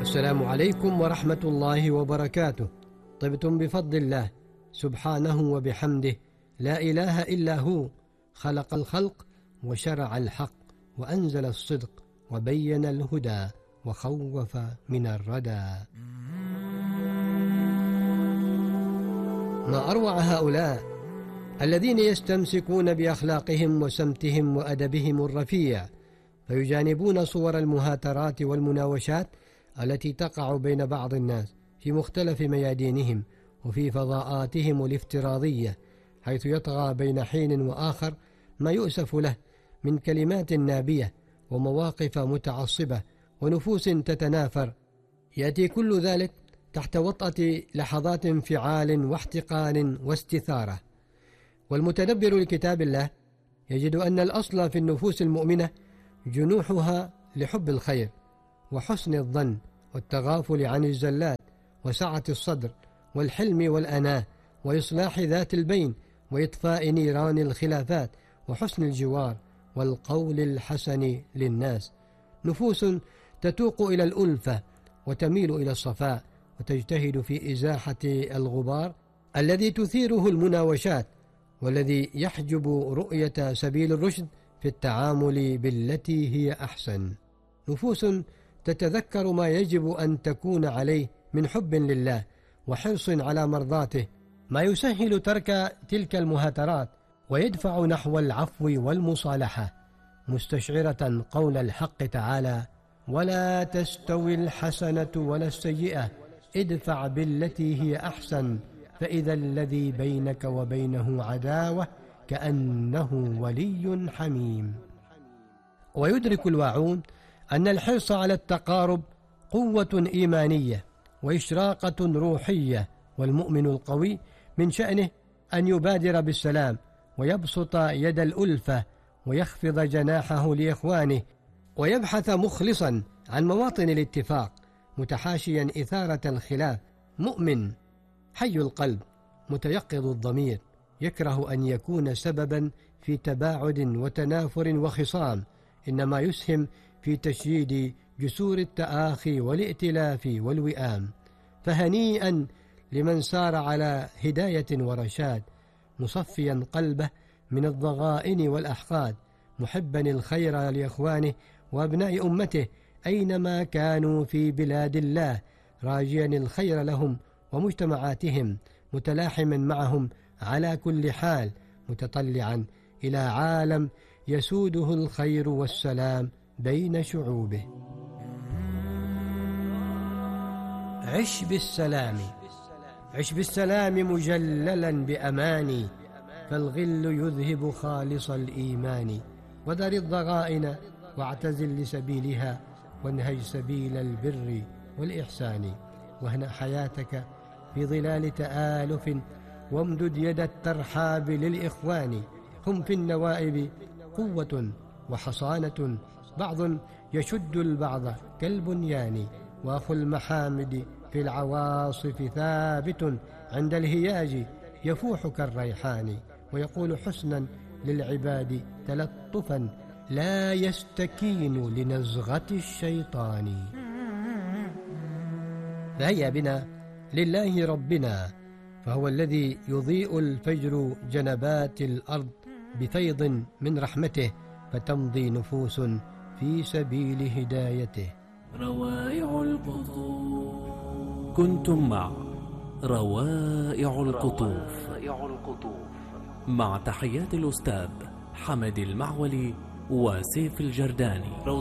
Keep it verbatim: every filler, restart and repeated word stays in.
السلام عليكم ورحمة الله وبركاته. طبتم بفضل الله سبحانه وبحمده، لا إله إلا هو، خلق الخلق وشرع الحق وأنزل الصدق وبين الهدى وخوف من الردى. ما أروع هؤلاء الذين يستمسكون بأخلاقهم وسمتهم وأدبهم الرفيع، فيجانبون صور المهاترات والمناوشات التي تقع بين بعض الناس في مختلف ميادينهم وفي فضاءاتهم الافتراضية، حيث يطغى بين حين وآخر ما يؤسف له من كلمات نابية ومواقف متعصبة ونفوس تتنافر، يأتي كل ذلك تحت وطأة لحظات انفعال واحتقان واستثارة. والمتدبر لكتاب الله يجد أن الأصل في النفوس المؤمنة جنوحها لحب الخير وحسن الظن والتغافل عن الزلات وسعة الصدر والحلم والأناة وإصلاح ذات البين وإطفاء نيران الخلافات وحسن الجوار والقول الحسن للناس. نفوس تتوق إلى الألفة وتميل إلى الصفاء وتجتهد في إزاحة الغبار الذي تثيره المناوشات والذي يحجب رؤية سبيل الرشد في التعامل بالتي هي أحسن. نفوس تتذكر ما يجب أن تكون عليه من حب لله وحرص على مرضاته، ما يسهل ترك تلك المهاترات ويدفع نحو العفو والمصالحة، مستشعرة قول الحق تعالى: ولا تستوي الحسنة ولا السيئة ادفع بالتي هي أحسن فإذا الذي بينك وبينه عداوة كأنه ولي حميم. ويدرك الواعون أن الحرص على التقارب قوة إيمانية وإشراقة روحية، والمؤمن القوي من شأنه أن يبادر بالسلام ويبسط يد الألفة ويخفض جناحه لإخوانه ويبحث مخلصا عن مواطن الاتفاق، متحاشيا إثارة الخلاف. مؤمن حي القلب متيقظ الضمير، يكره أن يكون سببا في تباعد وتنافر وخصام، إنما يسهم في تشييد جسور التآخي والائتلاف والوئام. فهنيئا لمن سار على هداية ورشاد، مصفيا قلبه من الضغائن والأحقاد، محبا الخير لإخوانه وأبناء أمته أينما كانوا في بلاد الله، راجيا الخير لهم ومجتمعاتهم، متلاحما معهم على كل حال، متطلعا إلى عالم يسوده الخير والسلام بين شعوبه. عش بالسلام، عش بالسلام مجللا بأماني، فالغل يذهب خالص الإيمان. ودر الضغائن واعتزل لسبيلها، وانهج سبيل البر والإحسان. واهنأ حياتك في ظلال تآلف، وامدد يد الترحاب للإخوان. هم في النوائب قوة وحصانة، بعض يشد البعض كالبنيان. وأخو المحامد في العواصف ثابت، عند الهياج يفوح كالريحان. ويقول حسنا للعباد تلطفا، لا يستكين لنزغة الشيطان. فهيا بنا لله ربنا، فهو الذي يضيء الفجر جنبات الأرض بفيض من رحمته، فتمضي نفوس في سبيل هدايته. روائع القطوف. كنتم مع روائع القطوف مع تحيات الأستاذ حمد المعولي وسيف الجرداني.